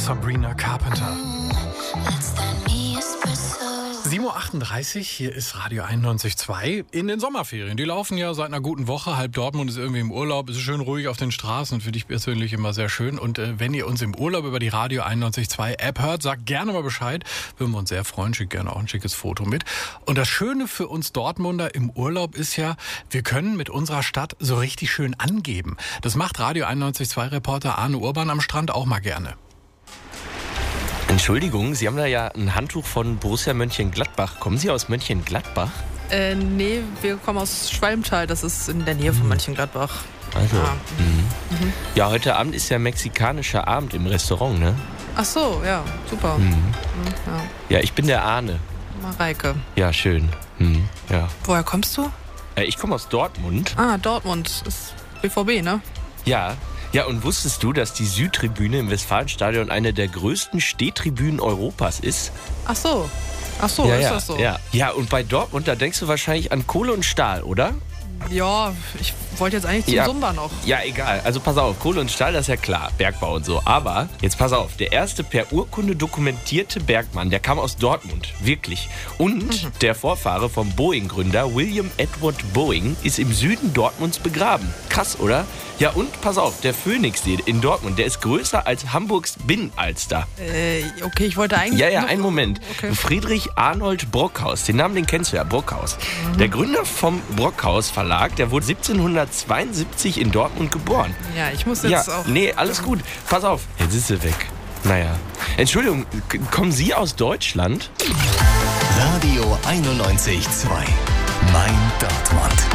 Sabrina Carpenter. 7.38 Uhr, hier ist Radio 91.2 in den Sommerferien. Die laufen ja seit einer guten Woche. Halb Dortmund ist irgendwie im Urlaub. Es ist schön ruhig auf den Straßen und für dich persönlich immer sehr schön. Und wenn ihr uns im Urlaub über die Radio 91.2 App hört, sagt gerne mal Bescheid. Würden wir uns sehr freuen. Schickt gerne auch ein schickes Foto mit. Und das Schöne für uns Dortmunder im Urlaub ist ja, wir können mit unserer Stadt so richtig schön angeben. Das macht Radio 91.2 Reporter Arne Urban am Strand auch mal gerne. Entschuldigung, Sie haben da ja ein Handtuch von Borussia Mönchengladbach. Kommen Sie aus Mönchengladbach? Nee, wir kommen aus Schwalmtal, das ist in der Nähe von Mönchengladbach. Also, ja, heute Abend ist ja mexikanischer Abend im Restaurant, ne? Ach so, ja, super. Ja, ich bin der Arne. Mareike. Ja, schön. Ja. Woher kommst du? Ich komme aus Dortmund. Ah, Dortmund ist BVB, ne? Ja. Ja, und wusstest du, dass die Südtribüne im Westfalenstadion eine der größten Stehtribünen Europas ist? Ach so, Ja, ist ja, das so? Ja, und bei Dortmund, da denkst du wahrscheinlich an Kohle und Stahl, oder? Ja, ich wollte jetzt eigentlich zum Zumba noch. Ja, egal. Also pass auf, Kohle und Stahl, das ist ja klar, Bergbau und so. Aber jetzt pass auf, der erste per Urkunde dokumentierte Bergmann, der kam aus Dortmund, wirklich. Und der Vorfahre vom Boeing-Gründer William Edward Boeing ist im Süden Dortmunds begraben. Krass, oder? Ja, und pass auf, der Phoenixsee in Dortmund, der ist größer als Hamburgs Binnenalster. Okay, ich wollte eigentlich... Ja, einen Moment. Okay. Friedrich Arnold Brockhaus, den Namen, den kennst du ja, Brockhaus. Der Gründer vom Brockhaus Verlag, der wurde 1772 in Dortmund geboren. Ja, ich muss jetzt auch... Nee, alles gut. Pass auf, jetzt ist sie weg. Naja. Entschuldigung, kommen Sie aus Deutschland? Radio 91.2. Mein Dortmund.